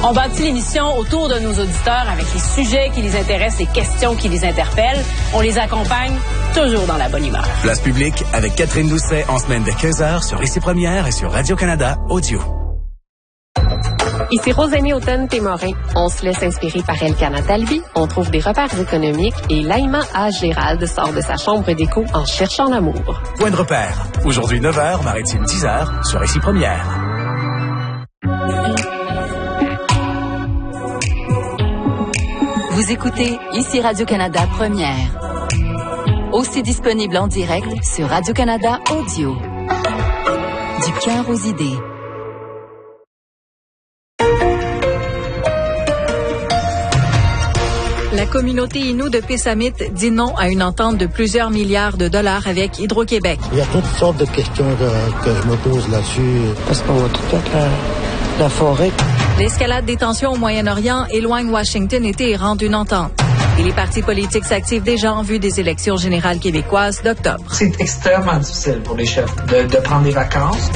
On bâtit l'émission autour de nos auditeurs avec les sujets qui les intéressent, les questions qui les interpellent. On les accompagne toujours dans la bonne humeur. Place publique avec Catherine Doucet en semaine de 15h sur Ici Première et sur Radio-Canada Audio. Ici Rosemée Automne-Témorin. On se laisse inspirer par Elkana Talbi, on trouve des repères économiques et Laïma A. Gérald sort de sa chambre d'écho en cherchant l'amour. Point de repère. Aujourd'hui 9h, Maritime 10h sur Ici Première. Vous écoutez Ici Radio-Canada Première. Aussi disponible en direct sur Radio-Canada Audio. Du cœur aux idées. La communauté Innu de Pessamit dit non à une entente de plusieurs milliards de dollars avec Hydro-Québec. Il y a toutes sortes de questions que je me pose là-dessus. Parce qu'on va tout être la forêt. L'escalade des tensions au Moyen-Orient éloigne Washington et Téhéran d'une entente. Et les partis politiques s'activent déjà en vue des élections générales québécoises d'octobre. C'est extrêmement difficile pour les chefs de prendre des vacances.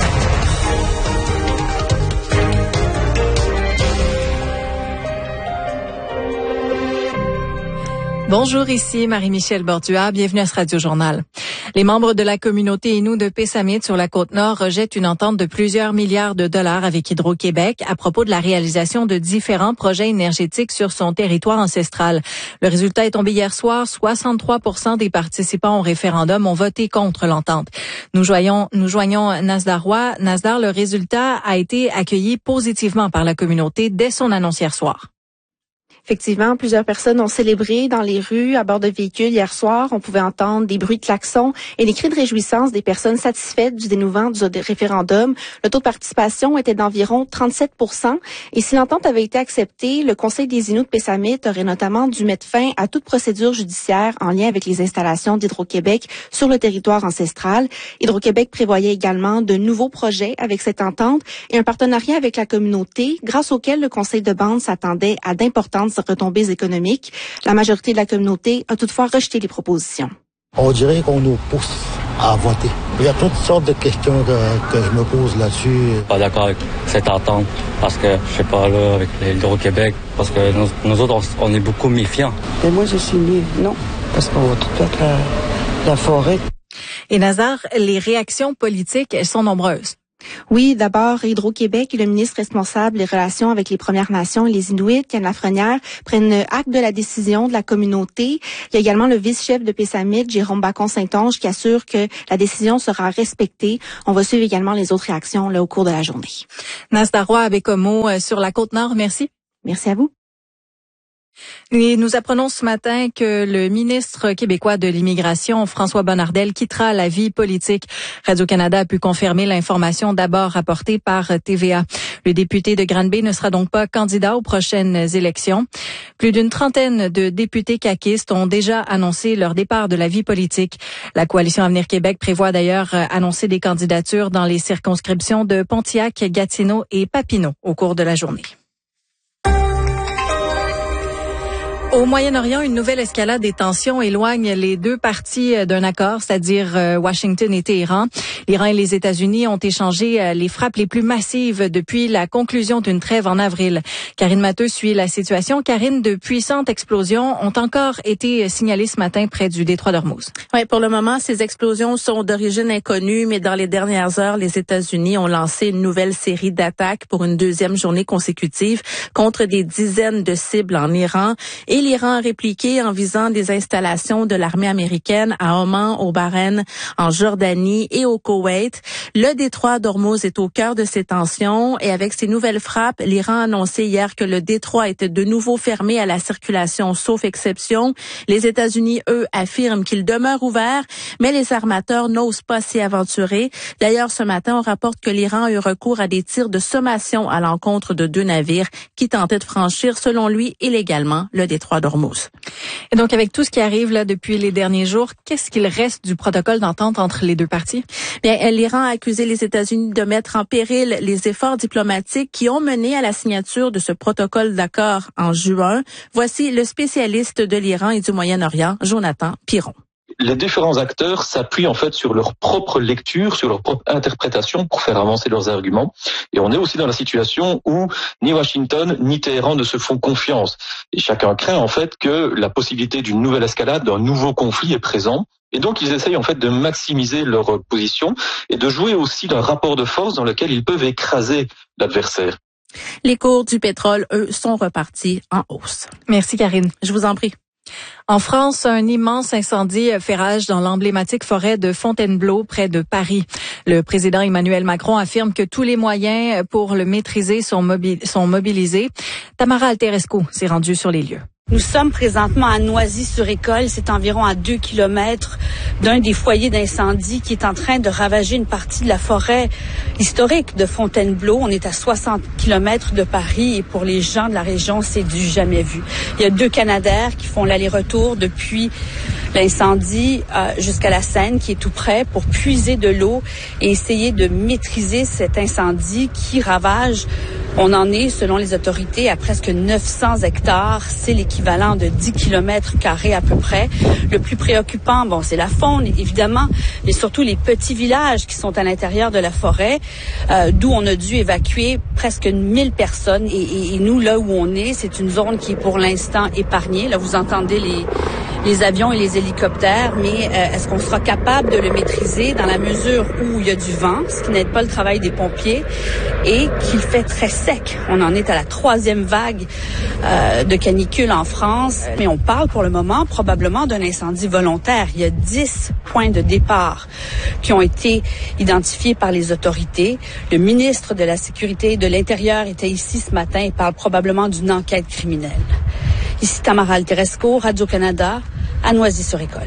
Bonjour, ici Marie-Michel Bordua. Bienvenue à ce Radio-Journal. Les membres de la communauté Innu de Pessamit sur la Côte-Nord rejettent une entente de plusieurs milliards de dollars avec Hydro-Québec à propos de la réalisation de différents projets énergétiques sur son territoire ancestral. Le résultat est tombé hier soir. 63% des participants au référendum ont voté contre l'entente. Nous joignons Nasdar Roy. Nasdar, le résultat a été accueilli positivement par la communauté dès son annonce hier soir. Effectivement, plusieurs personnes ont célébré dans les rues à bord de véhicules hier soir. On pouvait entendre des bruits de klaxons et des cris de réjouissance des personnes satisfaites du dénouement du référendum. Le taux de participation était d'environ 37%. Et si l'entente avait été acceptée, le Conseil des Inuits de Pessamit aurait notamment dû mettre fin à toute procédure judiciaire en lien avec les installations d'Hydro-Québec sur le territoire ancestral. Hydro-Québec prévoyait également de nouveaux projets avec cette entente et un partenariat avec la communauté, grâce auquel le Conseil de bande s'attendait à d'importantes retombées économiques. La majorité de la communauté a toutefois rejeté les propositions. On dirait qu'on nous pousse à voter. Il y a toutes sortes de questions que je me pose là-dessus. Pas d'accord avec cette entente parce que, je sais pas, là, avec l'Hydro-Québec, parce que nous autres, on est beaucoup méfiants. Et moi, je suis mis non, parce qu'on va tout être la forêt. Et Nazar, les réactions politiques, elles sont nombreuses. Oui, d'abord, Hydro-Québec et le ministre responsable des relations avec les Premières Nations et les Inuits, Yann Lafrenière, prennent acte de la décision de la communauté. Il y a également le vice-chef de Pessamit, Jérôme Bacon-Saint-Onge, qui assure que la décision sera respectée. On va suivre également les autres réactions là, au cours de la journée. Nasdar Roy avec Homo sur la Côte-Nord. Merci. Merci à vous. Et nous apprenons ce matin que le ministre québécois de l'Immigration, François Bonnardel, quittera la vie politique. Radio-Canada a pu confirmer l'information d'abord rapportée par TVA. Le député de Granby ne sera donc pas candidat aux prochaines élections. Plus d'une trentaine de députés caquistes ont déjà annoncé leur départ de la vie politique. La Coalition Avenir Québec prévoit d'ailleurs annoncer des candidatures dans les circonscriptions de Pontiac, Gatineau et Papineau au cours de la journée. Au Moyen-Orient, une nouvelle escalade des tensions éloigne les deux parties d'un accord, c'est-à-dire Washington et Téhéran. L'Iran et les États-Unis ont échangé les frappes les plus massives depuis la conclusion d'une trêve en avril. Karine Matteux suit la situation. Karine, de puissantes explosions ont encore été signalées ce matin près du détroit d'Ormuz. Oui, pour le moment, ces explosions sont d'origine inconnue, mais dans les dernières heures, les États-Unis ont lancé une nouvelle série d'attaques pour une deuxième journée consécutive contre des dizaines de cibles en Iran. Et l'Iran a répliqué en visant des installations de l'armée américaine à Oman, au Bahreïn, en Jordanie et au Koweït. Le détroit d'Ormuz est au cœur de ces tensions et avec ces nouvelles frappes, l'Iran a annoncé hier que le détroit était de nouveau fermé à la circulation sauf exception. Les États-Unis, eux, affirment qu'il demeure ouvert, mais les armateurs n'osent pas s'y aventurer. D'ailleurs, ce matin, on rapporte que l'Iran a eu recours à des tirs de sommation à l'encontre de deux navires qui tentaient de franchir, selon lui, illégalement le détroit d'Ormuz. Et donc, avec tout ce qui arrive là depuis les derniers jours, qu'est-ce qu'il reste du protocole d'entente entre les deux parties? Bien, l'Iran a accusé les États-Unis de mettre en péril les efforts diplomatiques qui ont mené à la signature de ce protocole d'accord en juin. Voici le spécialiste de l'Iran et du Moyen-Orient, Jonathan Piron. les différents acteurs s'appuient en fait sur leur propre lecture, sur leur propre interprétation pour faire avancer leurs arguments. Et on est aussi dans la situation où ni Washington ni Téhéran ne se font confiance. Et chacun craint en fait que la possibilité d'une nouvelle escalade, d'un nouveau conflit est présent. Et donc, ils essayent en fait de maximiser leur position et de jouer aussi d'un rapport de force dans lequel ils peuvent écraser l'adversaire. Les cours du pétrole, eux, sont repartis en hausse. Merci, Karine. Je vous en prie. En France, un immense incendie fait rage dans l'emblématique forêt de Fontainebleau, près de Paris. Le président Emmanuel Macron affirme que tous les moyens pour le maîtriser sont mobilisés. Tamara Alteresco s'est rendue sur les lieux. Nous sommes présentement à Noisy-sur-École. C'est environ à 2 kilomètres d'un des foyers d'incendie qui est en train de ravager une partie de la forêt historique de Fontainebleau. On est à 60 kilomètres de Paris et pour les gens de la région, c'est du jamais vu. Il y a 2 Canadair qui font l'aller-retour depuis l'incendie jusqu'à la Seine qui est tout près pour puiser de l'eau et essayer de maîtriser cet incendie qui ravage. On en est, selon les autorités, à presque 900 hectares. C'est l'équivalent de 10 kilomètres carrés à peu près. Le plus préoccupant, c'est la faune, évidemment, mais surtout les petits villages qui sont à l'intérieur de la forêt, d'où on a dû évacuer presque 1000 personnes. Et nous, là où on est, c'est une zone qui est pour l'instant épargnée. Là, vous entendez les avions et les hélicoptères, mais est-ce qu'on sera capable de le maîtriser dans la mesure où il y a du vent, ce qui n'aide pas le travail des pompiers, et qu'il fait très sec. On en est à la 3e vague de canicule en France, mais on parle pour le moment probablement d'un incendie volontaire. Il y a 10 points de départ qui ont été identifiés par les autorités. Le ministre de la Sécurité et de l'Intérieur était ici ce matin et parle probablement d'une enquête criminelle. Ici Tamara Alteresco, Radio-Canada, à Noisy-sur-École.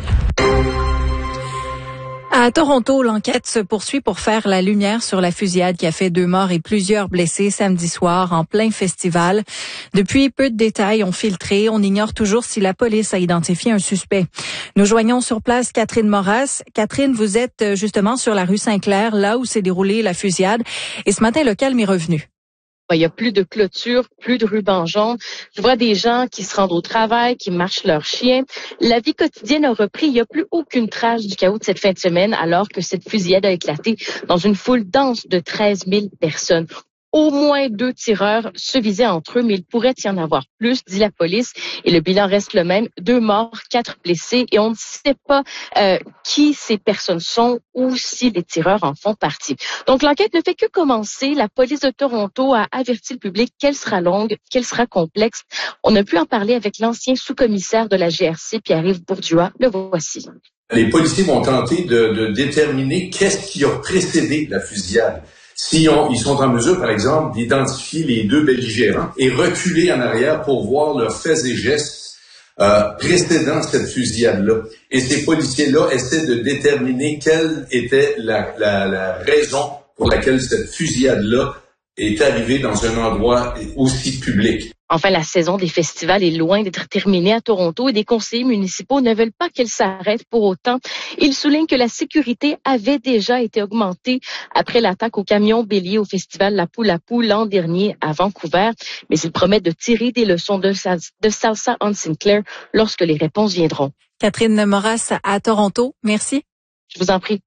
À Toronto, l'enquête se poursuit pour faire la lumière sur la fusillade qui a fait 2 morts et plusieurs blessés samedi soir en plein festival. Depuis, peu de détails ont filtré. On ignore toujours si la police a identifié un suspect. Nous joignons sur place Catherine Moras. Catherine, vous êtes justement sur la rue Saint-Clair, là où s'est déroulée la fusillade. Et ce matin, le calme est revenu. Il y a plus de clôture, plus de rubans jaunes. Je vois des gens qui se rendent au travail, qui marchent leurs chiens. La vie quotidienne a repris. Il n'y a plus aucune trace du chaos de cette fin de semaine alors que cette fusillade a éclaté dans une foule dense de 13 000 personnes. Au moins 2 tireurs se visaient entre eux, mais il pourrait y en avoir plus, dit la police. Et le bilan reste le même, 2 morts, 4 blessés. Et on ne sait pas qui ces personnes sont ou si les tireurs en font partie. Donc l'enquête ne fait que commencer. La police de Toronto a averti le public qu'elle sera longue, qu'elle sera complexe. On a pu en parler avec l'ancien sous-commissaire de la GRC, Pierre-Yves Bourduas. Le voici. Les policiers vont tenter de déterminer qu'est-ce qui a précédé la fusillade. Ils sont en mesure, par exemple, d'identifier les 2 belligérants et reculer en arrière pour voir leurs faits et gestes précédant cette fusillade-là. Et ces policiers-là essaient de déterminer quelle était la raison pour laquelle cette fusillade-là est arrivée dans un endroit aussi public. Enfin, la saison des festivals est loin d'être terminée à Toronto et des conseillers municipaux ne veulent pas qu'elle s'arrête pour autant. Ils soulignent que la sécurité avait déjà été augmentée après l'attaque au camion bélier au festival La Poule à Poule l'an dernier à Vancouver. Mais ils promettent de tirer des leçons de Salsa on Sinclair lorsque les réponses viendront. Catherine Moras à Toronto, merci. Je vous en prie.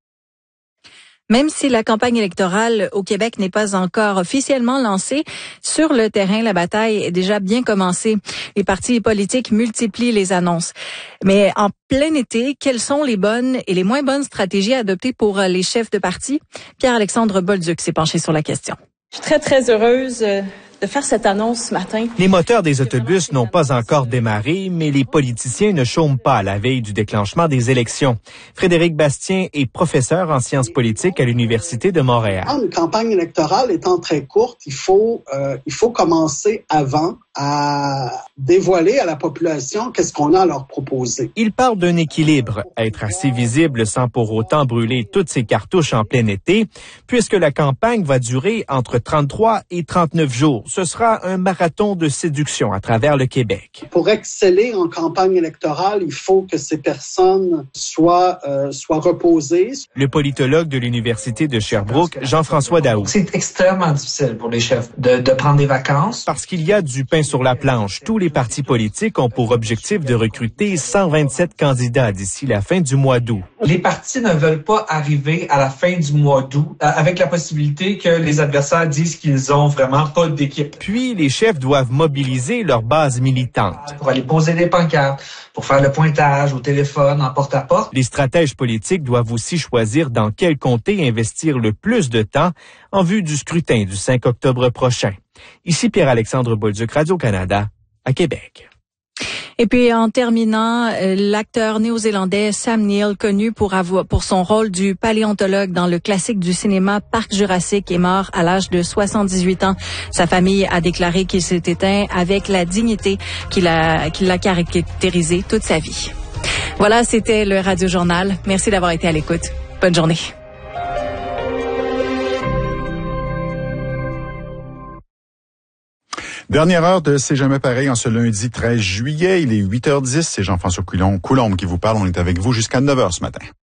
Même si la campagne électorale au Québec n'est pas encore officiellement lancée, sur le terrain, la bataille est déjà bien commencée. Les partis politiques multiplient les annonces. Mais en plein été, quelles sont les bonnes et les moins bonnes stratégies adoptées pour les chefs de parti? Pierre-Alexandre Bolduc s'est penché sur la question. Je suis très, très heureuse de faire cette annonce ce matin. Les moteurs des autobus n'ont pas encore démarré, mais les politiciens ne chôment pas à la veille du déclenchement des élections. Frédéric Bastien est professeur en sciences politiques à l'Université de Montréal. Une campagne électorale étant très courte, il faut commencer avant à dévoiler à la population qu'est-ce qu'on a à leur proposer. Il parle d'un équilibre, être assez visible sans pour autant brûler toutes ses cartouches en plein été, puisque la campagne va durer entre 33 et 39 jours, ce sera un marathon de séduction à travers le Québec. Pour exceller en campagne électorale, il faut que ces personnes soient reposées. Le politologue de l'Université de Sherbrooke, Jean-François Daoust. C'est extrêmement difficile pour les chefs de prendre des vacances. Parce qu'il y a du pain sur la planche. Tous les partis politiques ont pour objectif de recruter 127 candidats d'ici la fin du mois d'août. Les partis ne veulent pas arriver à la fin du mois d'août avec la possibilité que les adversaires disent qu'ils ont vraiment pas d'équipe. Puis, les chefs doivent mobiliser leur base militante. Pour aller poser des pancartes, pour faire le pointage au téléphone, en porte-à-porte. Les stratèges politiques doivent aussi choisir dans quel comté investir le plus de temps en vue du scrutin du 5 octobre prochain. Ici Pierre-Alexandre Bolduc, Radio-Canada, à Québec. Et puis, en terminant, l'acteur néo-zélandais Sam Neill, connu pour son rôle du paléontologue dans le classique du cinéma Parc Jurassique, est mort à l'âge de 78 ans. Sa famille a déclaré qu'il s'est éteint avec la dignité qui l'a caractérisé toute sa vie. Voilà, c'était le Radio Journal. Merci d'avoir été à l'écoute. Bonne journée. Dernière heure de C'est jamais pareil en ce lundi 13 juillet. Il est 8h10. C'est Jean-François Coulombe qui vous parle. On est avec vous jusqu'à 9h ce matin.